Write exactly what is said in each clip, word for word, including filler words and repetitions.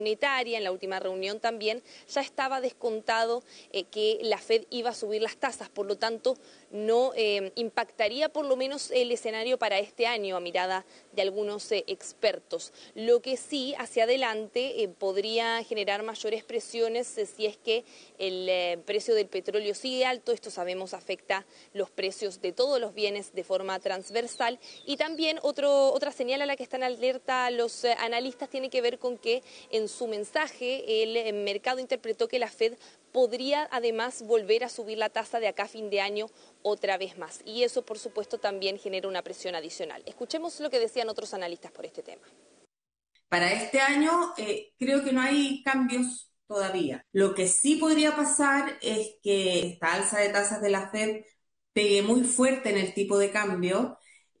Monetaria, en la última reunión también, ya estaba descontado eh, que la Fed iba a subir las tasas, por lo tanto no eh, impactaría por lo menos el escenario para este año a mirada de algunos eh, expertos. Lo que sí, hacia adelante, eh, podría generar mayores presiones eh, si es que el eh, precio del petróleo sigue alto. Esto sabemos afecta los precios de todos los bienes de forma transversal. Y también otro, otra señal a la que están alerta los eh, analistas tiene que ver con que en su mensaje el mercado interpretó que la Fed podría además volver a subir la tasa de acá a fin de año otra vez más. Y eso, por supuesto, también genera una presión adicional. Escuchemos lo que decían otros analistas por este tema. Para este año eh, creo que no hay cambios todavía. Lo que sí podría pasar es que esta alza de tasas de la Fed pegue muy fuerte en el tipo de cambio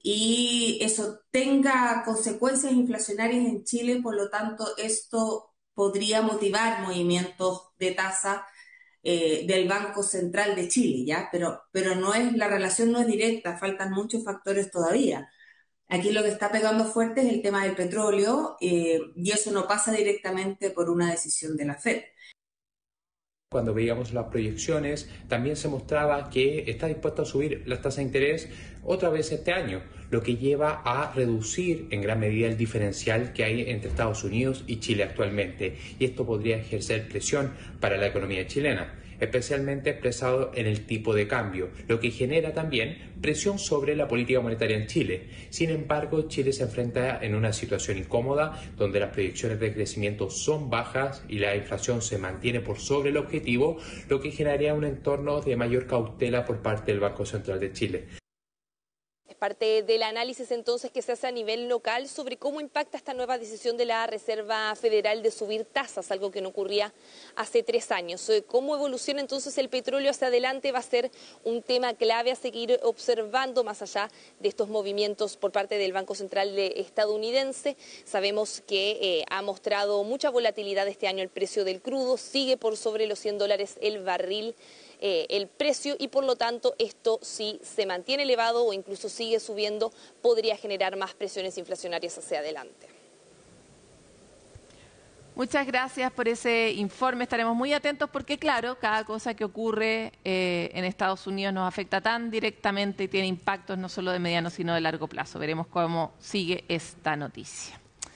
y eso tenga consecuencias inflacionarias en Chile, por lo tanto esto podría motivar movimientos de tasa eh, del Banco Central de Chile, ¿ya? Pero, pero no es, la relación no es directa, faltan muchos factores todavía. Aquí lo que está pegando fuerte es el tema del petróleo eh, y eso no pasa directamente por una decisión de la Fed. Cuando veíamos las proyecciones, también se mostraba que está dispuesto a subir las tasas de interés otra vez este año, lo que lleva a reducir en gran medida el diferencial que hay entre Estados Unidos y Chile actualmente. Y esto podría ejercer presión para la economía chilena, especialmente expresado en el tipo de cambio, lo que genera también presión sobre la política monetaria en Chile. Sin embargo, Chile se enfrenta en una situación incómoda donde las proyecciones de crecimiento son bajas y la inflación se mantiene por sobre el objetivo, lo que generaría un entorno de mayor cautela por parte del Banco Central de Chile. Es parte del análisis entonces que se hace a nivel local sobre cómo impacta esta nueva decisión de la Reserva Federal de subir tasas, algo que no ocurría hace tres años. Cómo evoluciona entonces el petróleo hacia adelante va a ser un tema clave a seguir observando más allá de estos movimientos por parte del Banco Central estadounidense. Sabemos que eh, ha mostrado mucha volatilidad este año el precio del crudo, sigue por sobre los cien dólares el barril. Eh, el precio y por lo tanto esto, si se mantiene elevado o incluso sigue subiendo, podría generar más presiones inflacionarias hacia adelante. Muchas gracias por ese informe. Estaremos muy atentos porque, claro, cada cosa que ocurre eh, en Estados Unidos nos afecta tan directamente y tiene impactos no solo de mediano sino de largo plazo. Veremos cómo sigue esta noticia.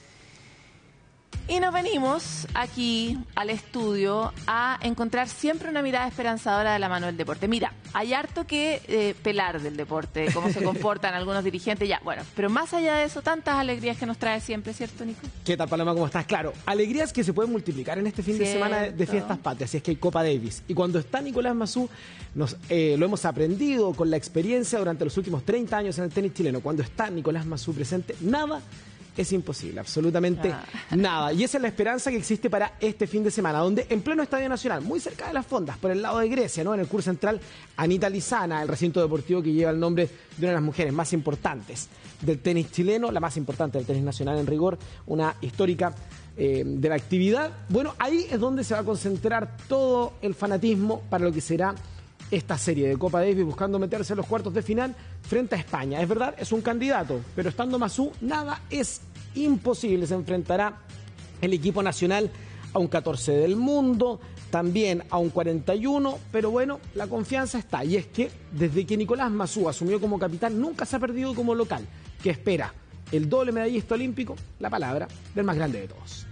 Y nos venimos aquí al estudio a encontrar siempre una mirada esperanzadora de la mano del deporte. Mira, hay harto que eh, pelar del deporte, cómo se comportan algunos dirigentes, ya, bueno, pero más allá de eso, tantas alegrías que nos trae siempre, ¿cierto, Nico? ¿Qué tal, Paloma? ¿Cómo estás? Claro, alegrías que se pueden multiplicar en este fin ¿Cierto? de semana de fiestas patrias, y es que hay Copa Davis. Y cuando está Nicolás Massú, nos, eh, lo hemos aprendido con la experiencia durante los últimos treinta años en el tenis chileno. Cuando está Nicolás Massú presente, nada es imposible, absolutamente ah. nada. Y esa es la esperanza que existe para este fin de semana, donde en pleno Estadio Nacional, muy cerca de las fondas, por el lado de Grecia, ¿no? En el curso central, Anita Lizana, el recinto deportivo que lleva el nombre de una de las mujeres más importantes del tenis chileno, la más importante del tenis nacional en rigor, una histórica eh, de la actividad. Bueno, ahí es donde se va a concentrar todo el fanatismo para lo que será esta serie de Copa Davis, buscando meterse en los cuartos de final frente a España. Es verdad, es un candidato, pero estando Massú, nada es imposible. Se enfrentará el equipo nacional a un catorce del mundo, también a un cuarenta y uno, pero bueno, la confianza está. Y es que desde que Nicolás Massú asumió como capitán, nunca se ha perdido como local, que espera el doble medallista olímpico, la palabra del más grande de todos.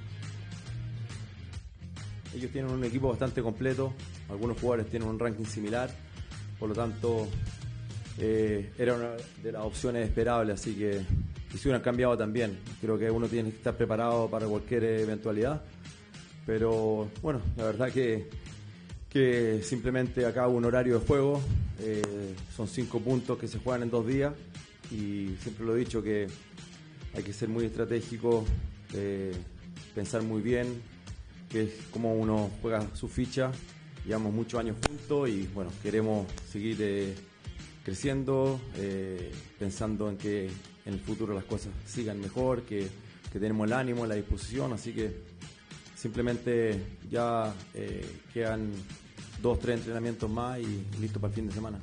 Ellos tienen un equipo bastante completo, algunos jugadores tienen un ranking similar, por lo tanto eh, era una de las opciones esperables, así que y si hubieran cambiado también. Creo que uno tiene que estar preparado para cualquier eventualidad, pero bueno, la verdad que, que simplemente acá hubo un horario de juego, eh, son cinco puntos que se juegan en dos días y siempre lo he dicho que hay que ser muy estratégico, eh, pensar muy bien que es como uno juega su ficha. Llevamos muchos años juntos y bueno, queremos seguir eh, creciendo, eh, pensando en que en el futuro las cosas sigan mejor, que, que tenemos el ánimo, la disposición, así que simplemente ya eh, quedan dos, tres entrenamientos más y listo para el fin de semana.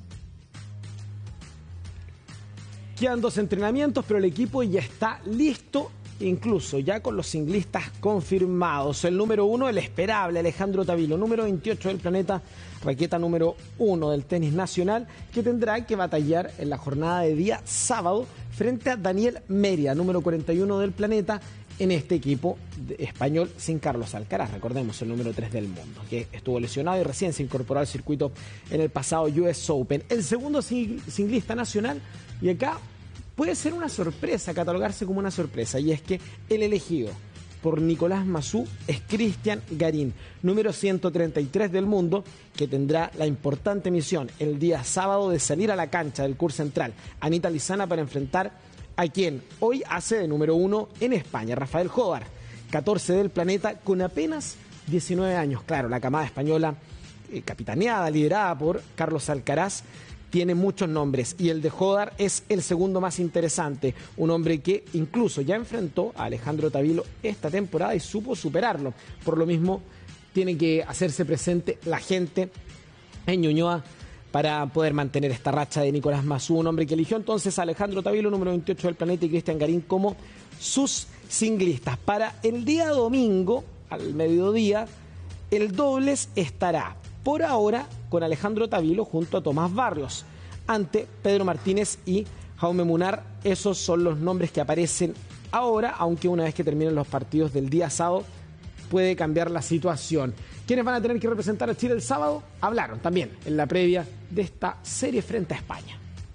Quedan dos entrenamientos, pero el equipo ya está listo incluso ya con los singlistas confirmados. El número uno, el esperable Alejandro Tavilo, número veintiocho del planeta, raqueta número uno del tenis nacional, que tendrá que batallar en la jornada de día sábado frente a Daniel Mérida, número cuarenta y uno del planeta, en este equipo español sin Carlos Alcaraz, recordemos, el número tres del mundo, que estuvo lesionado y recién se incorporó al circuito en el pasado U S Open. El segundo singlista nacional, y acá puede ser una sorpresa, catalogarse como una sorpresa, y es que el elegido por Nicolás Massú es Cristian Garín, número ciento treinta y tres del mundo, que tendrá la importante misión el día sábado de salir a la cancha del Court Central Anita Lizana para enfrentar a quien hoy hace de número uno en España, Rafael Jódar, catorce del planeta, con apenas diecinueve años. Claro, la camada española, eh, capitaneada, liderada por Carlos Alcaraz, tiene muchos nombres y el de Jódar es el segundo más interesante. Un hombre que incluso ya enfrentó a Alejandro Tavilo esta temporada y supo superarlo. Por lo mismo, tiene que hacerse presente la gente en Ñuñoa para poder mantener esta racha de Nicolás Massú, un hombre que eligió entonces a Alejandro Tavilo, número veintiocho del planeta, y Cristian Garín como sus singlistas. Para el día domingo, al mediodía, el dobles estará por ahora con Alejandro Tavilo junto a Tomás Barrios, ante Pedro Martínez y Jaume Munar. Esos son los nombres que aparecen ahora, aunque una vez que terminen los partidos del día sábado puede cambiar la situación. ¿Quiénes van a tener que representar a Chile el sábado? Hablaron también en la previa de esta serie frente a España.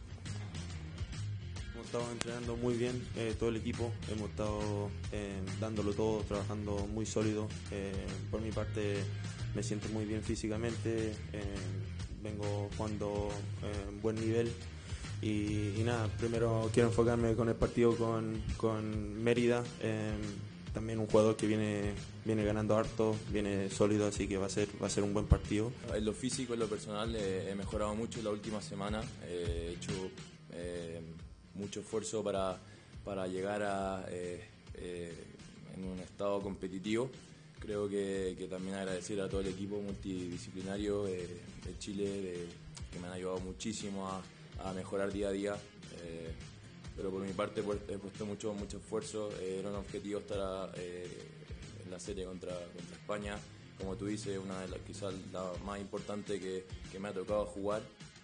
Hemos estado entrenando muy bien, eh, todo el equipo, hemos estado eh, dándolo todo, trabajando muy sólido. Eh, por mi parte me siento muy bien físicamente, eh, vengo jugando en eh, buen nivel y, y nada, primero quiero enfocarme con el partido con, con Mérida. Eh, También un jugador que viene, viene ganando harto, viene sólido, así que va a ser, va a ser un buen partido. En lo físico, en lo personal, eh, he mejorado mucho la última semana. Eh, he hecho eh, mucho esfuerzo para, para llegar a, eh, eh, en un estado competitivo. Creo que, que también agradecer a todo el equipo multidisciplinario de, de Chile, de, que me han ayudado muchísimo a, a mejorar día a día. Eh, Pero por mi parte he puesto mucho mucho esfuerzo. Eh, era un objetivo estar eh, en la serie contra, contra España. Como tú dices, una de las quizás la más importante que, que me ha tocado jugar.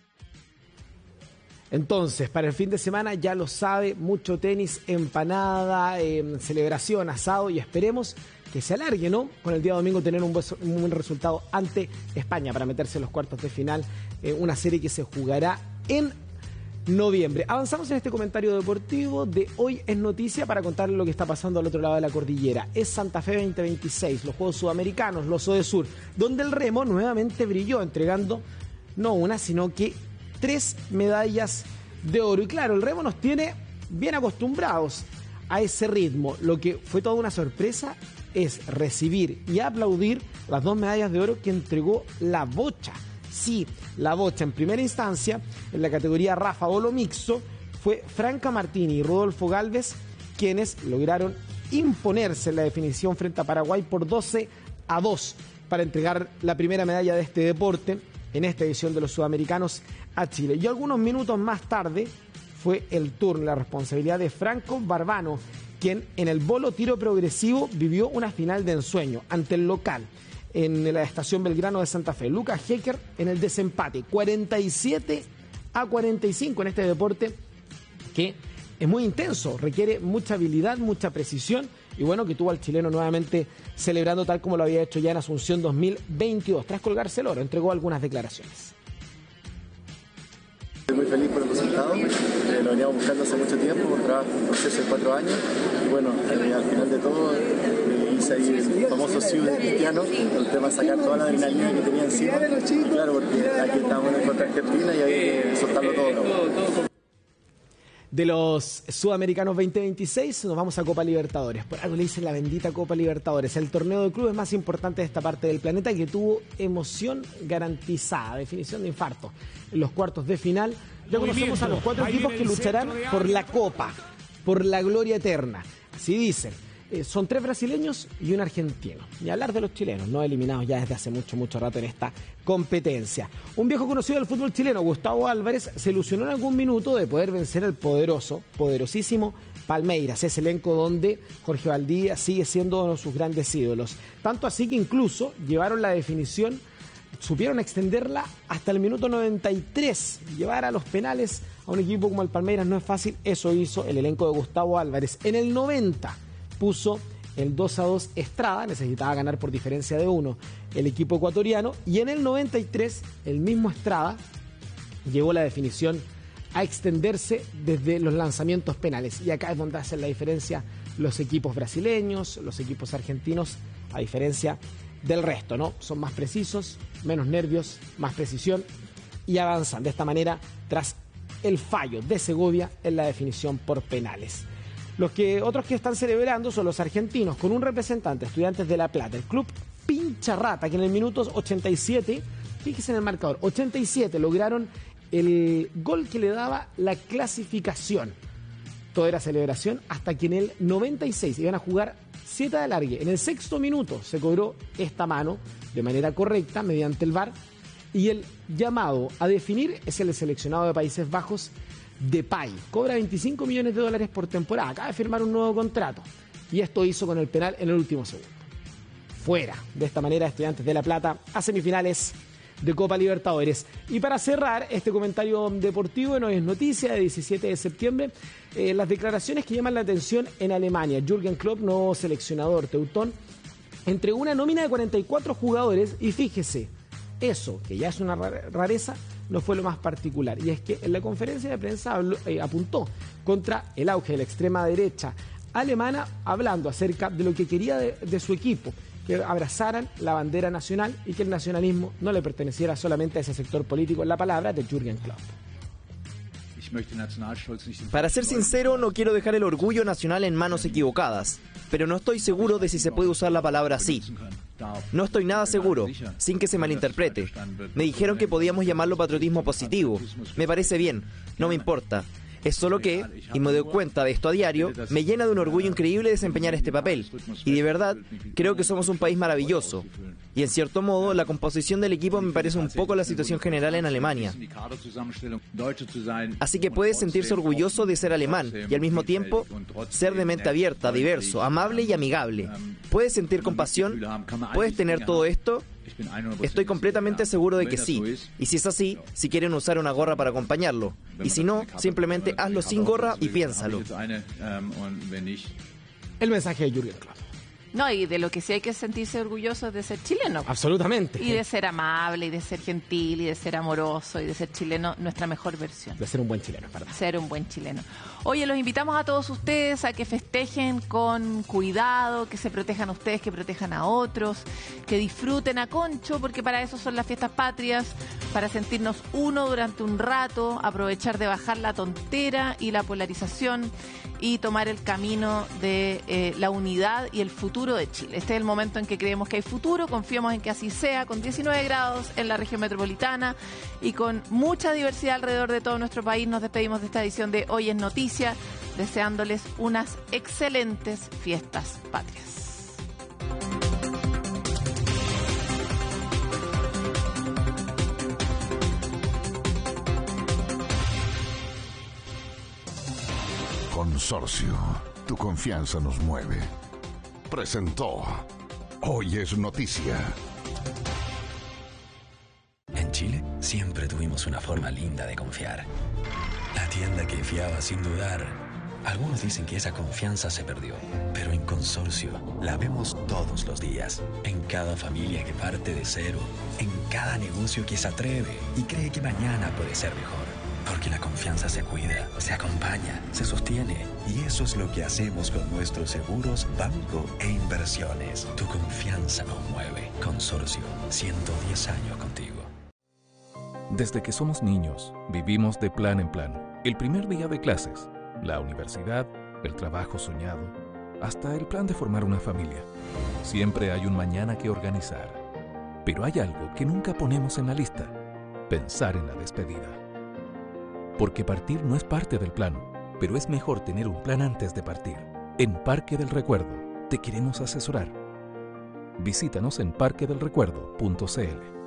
Entonces, para el fin de semana ya lo sabe, mucho tenis, empanada, eh, celebración, asado, y esperemos que se alargue, ¿no? Con el día domingo tener un buen, un buen resultado ante España para meterse en los cuartos de final. Eh, una serie que se jugará en noviembre. Avanzamos en este comentario deportivo de Hoy es Noticia para contarles lo que está pasando al otro lado de la cordillera. Es Santa Fe veinte veintiséis, los Juegos Sudamericanos, los Odesur, donde el remo nuevamente brilló, entregando no una, sino que tres medallas de oro. Y claro, el remo nos tiene bien acostumbrados a ese ritmo. Lo que fue toda una sorpresa es recibir y aplaudir las dos medallas de oro que entregó la bocha. Sí, la bocha en primera instancia, en la categoría Rafa Olo mixto, fue Franca Martini y Rodolfo Galvez quienes lograron imponerse en la definición frente a Paraguay por doce a dos para entregar la primera medalla de este deporte en esta edición de los Sudamericanos a Chile. Y algunos minutos más tarde fue el turno, la responsabilidad de Franco Barbano, quien en el bolo tiro progresivo vivió una final de ensueño ante el local en la estación Belgrano de Santa Fe. Lucas Hecker en el desempate, cuarenta y siete a cuarenta y cinco en este deporte que es muy intenso, requiere mucha habilidad, mucha precisión, y bueno, que tuvo al chileno nuevamente celebrando tal como lo había hecho ya en Asunción dos mil veintidós. Tras colgarse el oro, entregó algunas declaraciones. Estoy muy feliz por el resultado, eh, lo veníamos buscando hace mucho tiempo, un trabajo, un proceso de cuatro años, y bueno, eh, al final de todo eh, hice ahí el famoso siu de Cristiano, el tema de sacar toda la adrenalina que tenía encima, y claro, porque aquí estamos en contra Argentina y hay que soltarlo todo, ¿no? De los Sudamericanos veinte veintiséis nos vamos a Copa Libertadores. Por algo le dicen la bendita Copa Libertadores, el torneo de clubes más importante de esta parte del planeta, que tuvo emoción garantizada, definición de infarto. En los cuartos de final ya conocemos a los cuatro equipos que lucharán por la Copa, por la gloria eterna. Así dicen. eh, son tres brasileños y un argentino. Y hablar de los chilenos, no eliminados ya desde hace mucho, mucho rato en esta competencia. Un viejo conocido del fútbol chileno, Gustavo Álvarez, se ilusionó en algún minuto de poder vencer al poderoso, poderosísimo Palmeiras, ese elenco donde Jorge Valdivia sigue siendo uno de sus grandes ídolos. Tanto así que incluso llevaron la definición, supieron extenderla hasta el minuto noventa y tres. Llevar a los penales a un equipo como el Palmeiras no es fácil, eso hizo el elenco de Gustavo Álvarez. En el noventa puso el dos a dos Estrada, necesitaba ganar por diferencia de uno el equipo ecuatoriano, y en el noventa y tres el mismo Estrada llevó la definición a extenderse desde los lanzamientos penales. Y acá es donde hacen la diferencia los equipos brasileños, los equipos argentinos, a diferencia del resto, ¿no? Son más precisos, menos nervios, más precisión y avanzan de esta manera tras el fallo de Segovia en la definición por penales. Los que, otros que están celebrando son los argentinos, con un representante, Estudiantes de La Plata, el club Pincharrata, que en el minuto ochenta y siete, fíjese en el marcador, ochenta y siete lograron el gol que le daba la clasificación. Todo era celebración hasta que en el noventa y seis iban a jugar siete de alargue. En el sexto minuto se cobró esta mano de manera correcta mediante el V A R, y el llamado a definir es el seleccionado de Países Bajos, Depay. Cobra veinticinco millones de dólares por temporada, acaba de firmar un nuevo contrato y esto hizo con el penal en el último segundo. Fuera. De esta manera, Estudiantes de La Plata a semifinales de Copa Libertadores. Y para cerrar este comentario deportivo, no es noticia, de diecisiete de septiembre, eh, las declaraciones que llaman la atención en Alemania. Jürgen Klopp, nuevo seleccionador teutón, entregó una nómina de cuarenta y cuatro jugadores y fíjese, eso, que ya es una rareza, no fue lo más particular. Y es que en la conferencia de prensa habló, eh, apuntó contra el auge de la extrema derecha alemana, hablando acerca de lo que quería de, de su equipo, que abrazaran la bandera nacional y que el nacionalismo no le perteneciera solamente a ese sector político, en la palabra de Jürgen Klopp. Para ser sincero, no quiero dejar el orgullo nacional en manos equivocadas, pero no estoy seguro de si se puede usar la palabra así. No estoy nada seguro, sin que se malinterprete. Me dijeron que podíamos llamarlo patriotismo positivo. Me parece bien, no me importa. Es solo que, y me doy cuenta de esto a diario, me llena de un orgullo increíble desempeñar este papel. Y de verdad, creo que somos un país maravilloso. Y en cierto modo, la composición del equipo me parece un poco la situación general en Alemania. Así que puedes sentirse orgulloso de ser alemán y al mismo tiempo ser de mente abierta, diverso, amable y amigable. Puedes sentir compasión, puedes tener todo esto. Estoy completamente seguro de que sí. Y si es así, si quieren usar una gorra para acompañarlo. Y si no, simplemente hazlo sin gorra y piénsalo. El mensaje de Jürgen Klopp. No, y de lo que sí hay que sentirse orgulloso es de ser chileno. Absolutamente. Y de ser amable, y de ser gentil, y de ser amoroso, y de ser chileno, nuestra mejor versión. De ser un buen chileno, ¿verdad? Ser un buen chileno. Oye, los invitamos a todos ustedes a que festejen con cuidado, que se protejan a ustedes, que protejan a otros, que disfruten a concho, porque para eso son las fiestas patrias, para sentirnos uno durante un rato, aprovechar de bajar la tontera y la polarización y tomar el camino de eh, la unidad y el futuro de Chile. Este es el momento en que creemos que hay futuro, confiamos en que así sea, con diecinueve grados en la región metropolitana y con mucha diversidad alrededor de todo nuestro país. Nos despedimos de esta edición de Hoy es Noticia, deseándoles unas excelentes fiestas patrias. Consorcio, tu confianza nos mueve. Presentó Hoy es Noticia. En Chile siempre tuvimos una forma linda de confiar. La tienda que fiaba sin dudar. Algunos dicen que esa confianza se perdió, pero en Consorcio la vemos todos los días. En cada familia que parte de cero, en cada negocio que se atreve y cree que mañana puede ser mejor. Porque la confianza se cuida, se acompaña, se sostiene. Y eso es lo que hacemos con nuestros seguros, banco e inversiones. Tu confianza nos mueve. Consorcio, ciento diez años contigo. Desde que somos niños, vivimos de plan en plan. El primer día de clases, la universidad, el trabajo soñado, hasta el plan de formar una familia. Siempre hay un mañana que organizar. Pero hay algo que nunca ponemos en la lista: pensar en la despedida. Porque partir no es parte del plan, pero es mejor tener un plan antes de partir. En Parque del Recuerdo, te queremos asesorar. Visítanos en parque del recuerdo punto c l.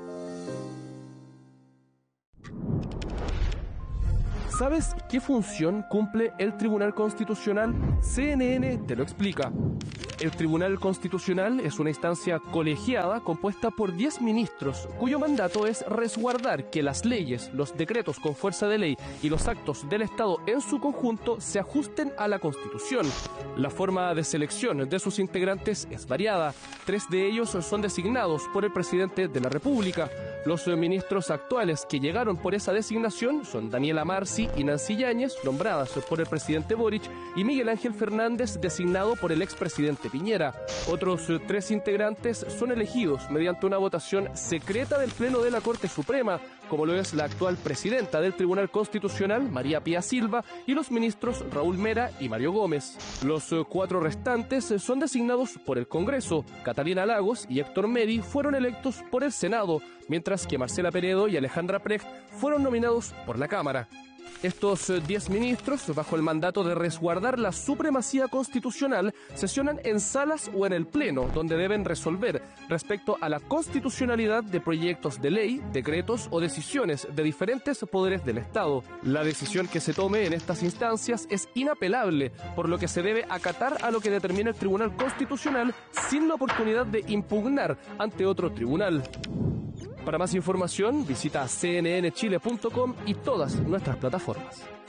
¿Sabes qué función cumple el Tribunal Constitucional? C N N te lo explica. El Tribunal Constitucional es una instancia colegiada compuesta por diez ministros, cuyo mandato es resguardar que las leyes, los decretos con fuerza de ley y los actos del Estado en su conjunto se ajusten a la Constitución. La forma de selección de sus integrantes es variada. Tres de ellos son designados por el presidente de la República. Los ministros actuales que llegaron por esa designación son Daniela Marci y Nancy Yáñez, nombradas por el presidente Boric, y Miguel Ángel Fernández, designado por el expresidente Piñera. Otros tres integrantes son elegidos mediante una votación secreta del Pleno de la Corte Suprema, como lo es la actual presidenta del Tribunal Constitucional, María Pía Silva, y los ministros Raúl Mera y Mario Gómez. Los cuatro restantes son designados por el Congreso. Catalina Lagos y Héctor Medi fueron electos por el Senado, mientras que Marcela Peredo y Alejandra Precht fueron nominados por la Cámara. Estos diez ministros, bajo el mandato de resguardar la supremacía constitucional, sesionan en salas o en el Pleno, donde deben resolver respecto a la constitucionalidad de proyectos de ley, decretos o decisiones de diferentes poderes del Estado. La decisión que se tome en estas instancias es inapelable, por lo que se debe acatar a lo que determina el Tribunal Constitucional sin la oportunidad de impugnar ante otro tribunal. Para más información, visita c n n chile punto com y todas nuestras plataformas.